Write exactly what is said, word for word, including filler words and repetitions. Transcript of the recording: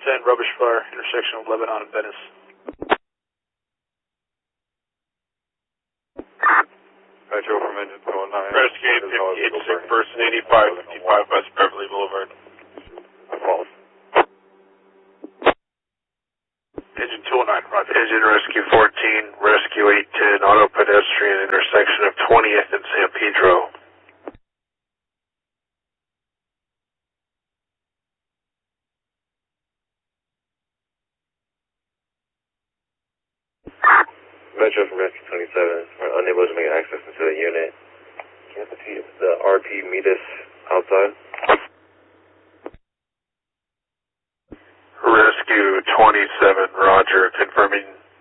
ten, rubbish fire, intersection of Lebanon and Venice. Metro from engine two oh nine. Rescue fifty-eight sick person, eighty-five fifty-five West Beverly Boulevard. False. Engine two oh nine, roger. Engine Rescue fourteen, Rescue eight ten, auto pedestrian, intersection of twentieth and San Pedro. Metro from Rescue twenty-seven, we're unable to make access into the unit. Can you have the, P, the R P meet us outside? Rescue twenty-seven, roger, confirming